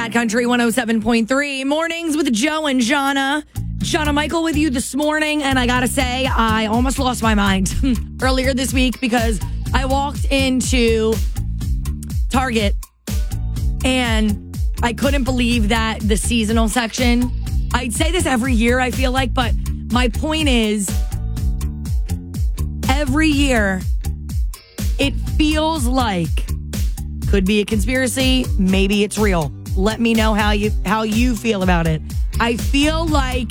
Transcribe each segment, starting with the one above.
Cat Country 107.3. Mornings with Joe and Jana. Jana Michael with you this morning. And I got to say, I almost lost my mind earlier this week because I walked into Target and I couldn't believe that the seasonal section, I'd say this every year, I feel like, but my point is every year it feels like, could be a conspiracy, maybe it's real. Let me know how you feel about it. I feel like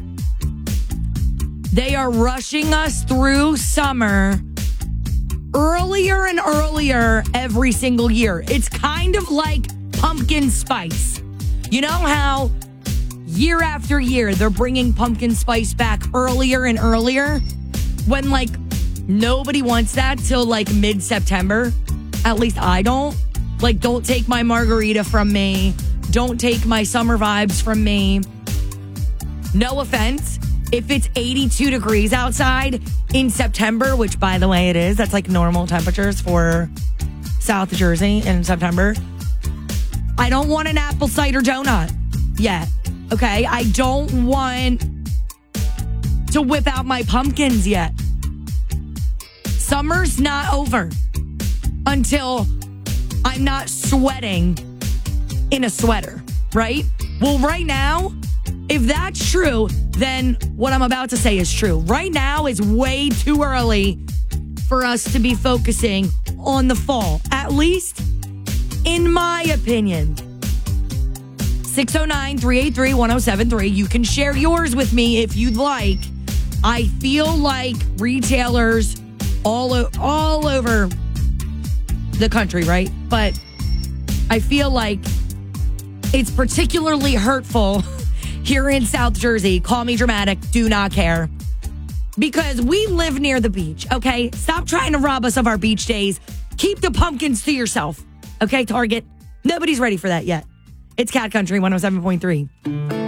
they are rushing us through summer earlier and earlier every single year. It's kind of like pumpkin spice. You know how year after year they're bringing pumpkin spice back earlier and earlier when like nobody wants that till like mid-September? At least I don't. Like, don't take my margarita from me. Don't take my summer vibes from me. No offense. If it's 82 degrees outside in September, which, by the way, it is. That's like normal temperatures for South Jersey in September. I don't want an apple cider donut yet. Okay? I don't want to whip out my pumpkins yet. Summer's not over until I'm not sweating in a sweater, right? Well, right now, if that's true, then what I'm about to say is true. Right now is way too early for us to be focusing on the fall, at least in my opinion. 609-383-1073. You can share yours with me if you'd like. I feel like retailers all over the country, right? But I feel like it's particularly hurtful here in South Jersey. Call me dramatic, do not care. Because we live near the beach, okay? Stop trying to rob us of our beach days. Keep the pumpkins to yourself, okay, Target? Nobody's ready for that yet. It's Cat Country 107.3.